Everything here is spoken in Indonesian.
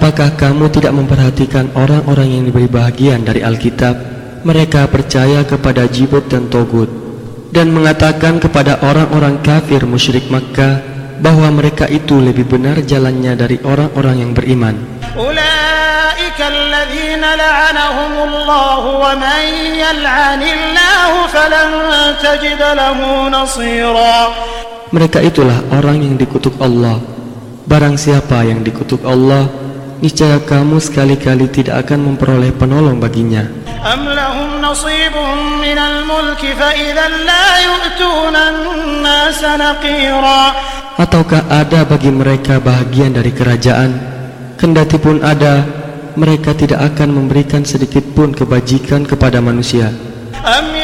Apakah kamu tidak memperhatikan orang-orang yang diberi bahagian dari Alkitab? Mereka percaya kepada Jibut dan Togut, dan mengatakan kepada orang-orang kafir musyrik Makkah bahwa mereka itu lebih benar jalannya dari orang-orang yang beriman. Ulaika alladzina la'anahumullahu wa man yal'anillahu falan tajid lahu nasira. Mereka itulah orang yang dikutuk Allah. Barang siapa yang dikutuk Allah, niscaya kamu sekali-kali tidak akan memperoleh penolong baginya. Am lahum nasibun minal mulki fa idzan la yu'tuna an-nasa naqira. Ataukah ada bagi mereka bahagian dari kerajaan? Kendati pun ada, mereka tidak akan memberikan sedikit pun kebajikan kepada manusia. Am